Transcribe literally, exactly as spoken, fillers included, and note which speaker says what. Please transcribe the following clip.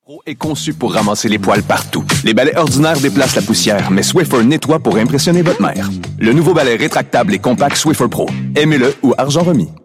Speaker 1: Pro est conçu pour ramasser les poils partout. Les balais ordinaires déplacent la poussière, mais Swiffer nettoie pour impressionner votre mère. Le nouveau balai rétractable et compact Swiffer Pro. Aimez-le ou argent remis.